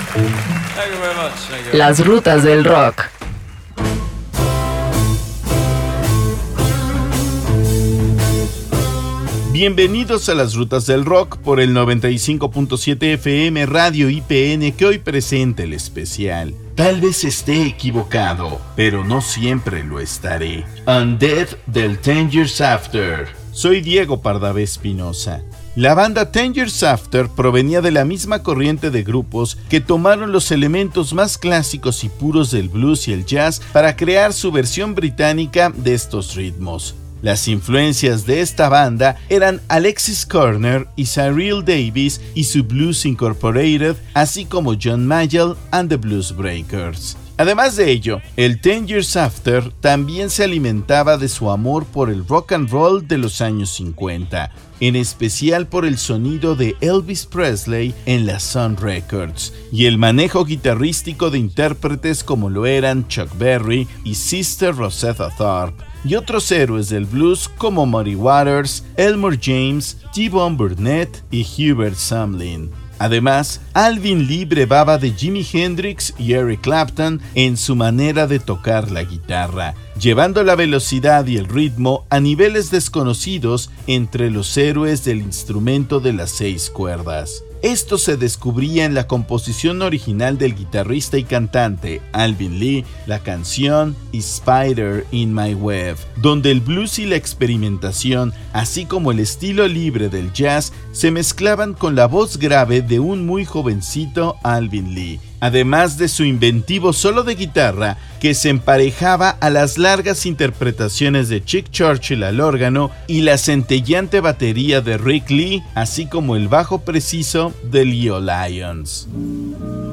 Thank you very much. Thank you. Las rutas del rock. Bienvenidos a las Rutas del Rock por el 95.7 FM Radio IPN, que hoy presenta el especial. Tal vez esté equivocado, pero no siempre lo estaré. Undead del 10 Years After. Soy Diego Pardavé Espinosa. La banda 10 Years After provenía de la misma corriente de grupos que tomaron los elementos más clásicos y puros del blues y el jazz para crear su versión británica de estos ritmos. Las influencias de esta banda eran Alexis Corner y Cyril Davis y su Blues Incorporated, así como John Mayall and the Blues Breakers. Además de ello, el 10 Years After también se alimentaba de su amor por el rock and roll de los años 50, en especial por el sonido de Elvis Presley en la Sun Records y el manejo guitarrístico de intérpretes como lo eran Chuck Berry y Sister Rosetta Tharpe, y otros héroes del blues como Muddy Waters, Elmore James, T-Bone Burnett y Hubert Sumlin. Además, Alvin Lee brevaba de Jimi Hendrix y Eric Clapton en su manera de tocar la guitarra, llevando la velocidad y el ritmo a niveles desconocidos entre los héroes del instrumento de las 6 cuerdas. Esto se descubría en la composición original del guitarrista y cantante Alvin Lee, la canción Spider in My Web, donde el blues y la experimentación, así como el estilo libre del jazz, se mezclaban con la voz grave de un muy jovencito Alvin Lee, además de su inventivo solo de guitarra que se emparejaba a las largas interpretaciones de Chick Churchill al órgano y la centelleante batería de Rick Lee, así como el bajo preciso de Leo Lyons.